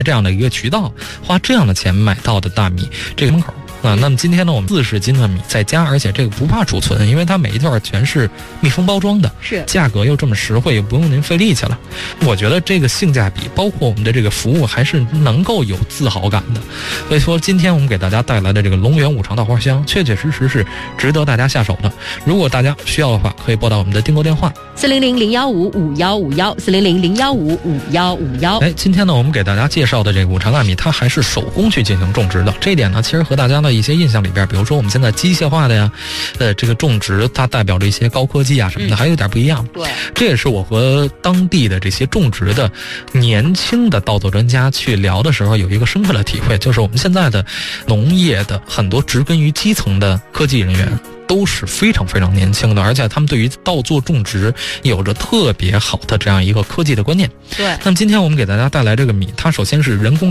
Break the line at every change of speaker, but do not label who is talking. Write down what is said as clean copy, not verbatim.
这样的一个渠道，花这样的钱买到的大米，这个门口啊。那么今天呢，我们40斤的米在家，而且这个不怕储存，因为它每一段全是密封包装的，
是
价格又这么实惠，又不用您费力气了。我觉得这个性价比，包括我们的这个服务，还是能够有自豪感的。所以说，今天我们给大家带来的这个龙源五常稻花香，确确实实是值得大家下手的。如果大家需要的话，可以拨打我们的订购电话
400-015-5151，400-015-5151。
今天呢，我们给大家介绍的这个五常大米，它还是手工去进行种植的。这一点呢，其实和大家的一些印象里边，比如说我们现在机械化的呀，这个种植它代表着一些高科技啊什么的，还有点不一样。
对，
这也是我和当地的这些种植的年轻的稻作专家去聊的时候有一个深刻的体会，就是我们现在的农业的很多植根于基层的科技人员都是非常非常年轻的，而且他们对于稻作种植有着特别好的这样一个科技的观念。
对，
那么今天我们给大家带来这个米，它首先是人工